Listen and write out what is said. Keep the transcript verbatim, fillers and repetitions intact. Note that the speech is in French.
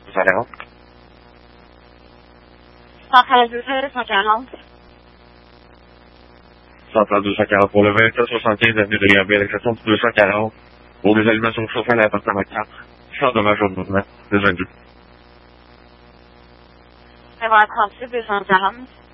deux cent quarante. Centrale deux cent quarante. Centrale deux cent quarante pour le vingt-sept soixante-quinze avenue de Granville, exception du deux cent quarante. Pour des animations chauffées à l'appartement quatre. Sans dommage au mouvement. deux vingt-deux. trente-six deux cent quarante.